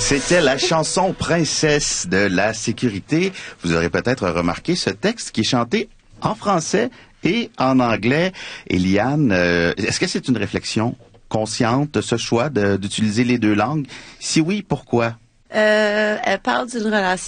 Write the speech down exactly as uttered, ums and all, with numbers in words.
C'était la chanson Princesse de la sécurité. Vous aurez peut-être remarqué ce texte qui est chanté en français et en anglais. Eliane, euh, est-ce que c'est une réflexion consciente, ce choix de, d'utiliser les deux langues? Si oui, pourquoi? Euh, elle parle d'une relation